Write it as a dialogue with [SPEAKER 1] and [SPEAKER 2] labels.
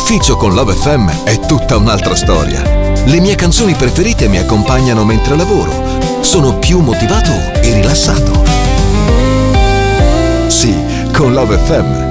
[SPEAKER 1] l'ufficio con Love FM è tutta un'altra storia. Le mie canzoni preferite mi accompagnano mentre lavoro. Sono più motivato e rilassato. Sì, con Love FM